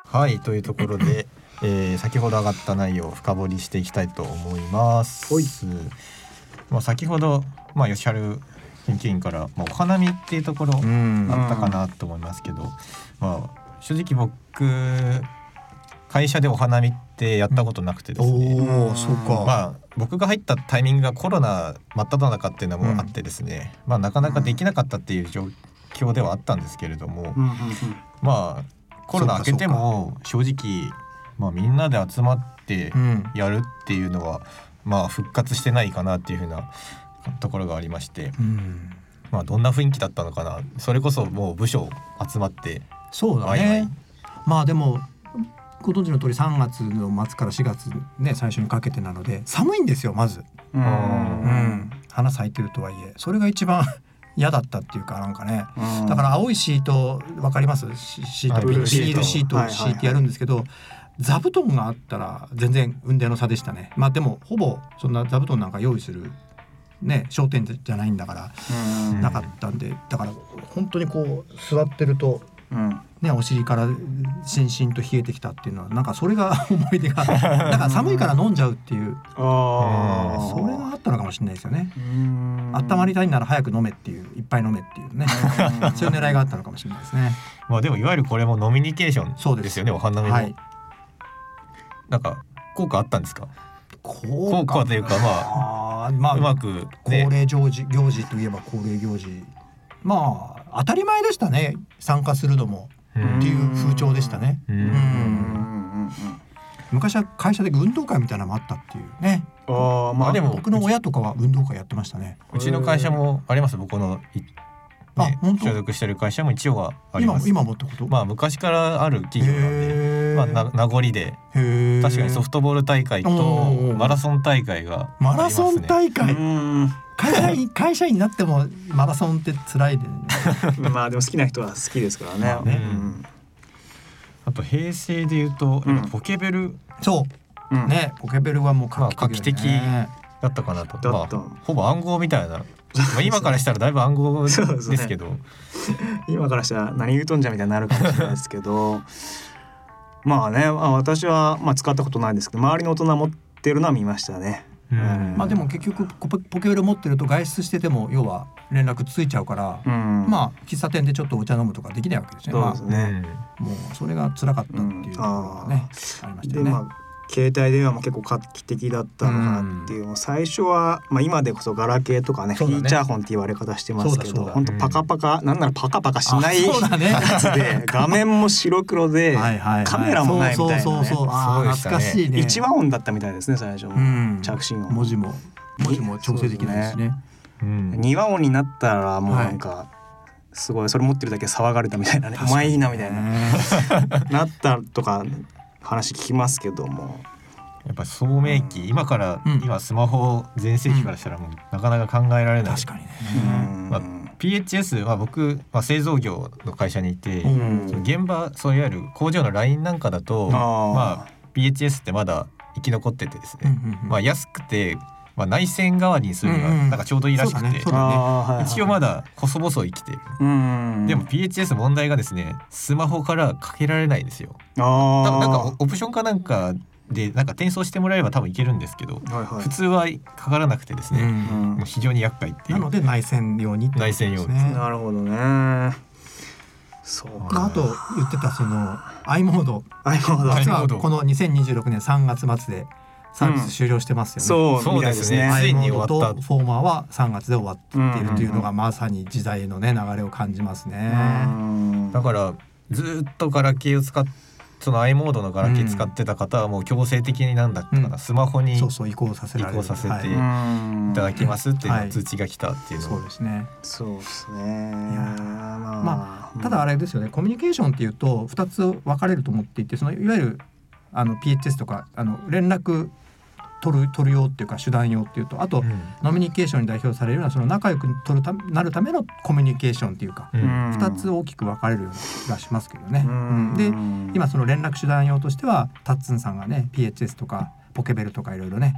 はい、というところで、先ほど上がった内容を深掘りしていきたいと思います。先ほど、吉春研究員から、お花見っていうところあったかなと思いますけど、正直僕会社でお花見ってやったことなくてですね、 そうか。 僕が入ったタイミングがコロナ真っ只中っていうのもあってですね、なかなかできなかったっていう状況ではあったんですけれども、コロナ明けても正直、みんなで集まってやるっていうのは、復活してないかなっていう風なところがありまして、どんな雰囲気だったのかな。それこそもう部署集まって、 そうだね。でもご存知の通り3月の末から4月ね、最初にかけてなので寒いんですよ。まず花咲いてるとはいえ、それが一番嫌だったっていうか、なんかね、だから青いシートわかります？シート、ビニールシートを敷いてやるんですけど、座布団があったら全然雲泥の差でしたね。でもほぼそんな座布団なんか用意するね、商店じゃないんだからなかったんで、だから本当にこう座ってるとお尻からしんしんと冷えてきたっていうのは、なんかそれが思い出がだから寒いから飲んじゃうっていうそれがあったのかもしれないですよね。温まりたいなら早く飲めっていう、いっぱい飲めっていうねそういう狙いがあったのかもしれないですね。 でもいわゆるこれもノミニケーションですよね。お花見も、なんか効果あったんですか？効果というか、うまく、 恒例行事といえば恒例行事、当たり前でしたね。参加するのもっていう風潮でしたね。昔は会社で運動会みたいなのもあったっていうね。でも僕の親とかは運動会やってましたね。 うちの会社もあります。僕の所属してる会社も一応はあります。 今もってこと？ 昔からある企業なんで、名残で確かにソフトボール大会とマラソン大会がありますね。 マラソン大会会社員になってもマラソンって辛いで、ねでも好きな人は好きですからね。 あと平成でいうと、ポケベル、 ポケベルはもう画期的だったかなと。ほぼ暗号みたいな今からしたらだいぶ暗号ですけど今からしたら何言うとんじゃみたいになるかもしれないですけど私は使ったことないんですけど、周りの大人持ってるのは見ましたね。 でも結局ポケベル持ってると外出してても要は連絡ついちゃうから、喫茶店でちょっとお茶飲むとかできないわけですね。 そうですね。 もうそれが辛かったっていうところがね、ありましたよね。 携帯電話も結構画期的だったのかなっていう、最初は、今でこそガラケーとかね、フィーチャーフォンって言われ方してますけど、本当パカパカ、なんならパカパカしないやつで、画面も白黒でカメラもないみたいなね。 懐かしいね。 一和音だったみたいですね、最初。着信音、 文字も調整できないですね。 二和音になったらもうなんかすごい、それ持ってるだけ騒がれたみたいなね、お前いいなみたいななったとか話聞きますけども、 やっぱ聡明期、今今スマホ全盛期からしたらもうなかなか考えられない。 確かにね。 PHS は僕、製造業の会社にいて、現場、そういわゆる工場のラインなんかだと、PHS ってまだ生き残っててですね、安くて、内線代わりにするにはなんかちょうどいいらしくて、一応まだ細々生きてる。でも PHS 問題がですね、スマホからかけられないんですよ。なんかオプションかなんかでなんか転送してもらえば多分いけるんですけど、普通はかからなくてですね、もう非常に厄介っていう。 なので内線用にってことですね。内線用です。 なるほどね。そうか。 あと言ってたその i モード、実はこの2026年3月末でサービス終了してますよね。 そうですね。ついに終わった。 とフォーマーは3月で終わっているというのがまさに時代のね流れを感じますね。 だからずっとガラケーを使って、その i モードのガラケー使ってた方はもう強制的になんだったかな、スマホに移行させていただきますっていう通知が来たっていうの。 そうですね。 ただあれですよね、コミュニケーションっていうと2つ分かれると思っていて、そのいわゆるPHS とか連絡取る用っていうか手段用っていうと、あと、ノミニケーションに代表されるようなその仲良くなるためのコミュニケーションっていうか、2つ大きく分かれるような気がしますけどね。で今その連絡手段用としてはタッツンさんがね PHS とかポケベルとかいろいろね